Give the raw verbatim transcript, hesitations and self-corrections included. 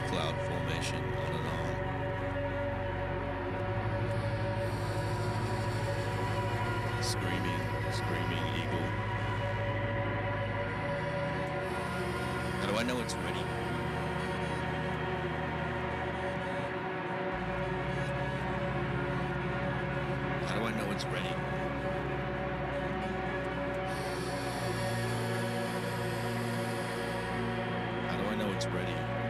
cloud formation on and on. Screaming, screaming eagle. How do I know it's ready? How do I know it's ready? How do I know it's ready?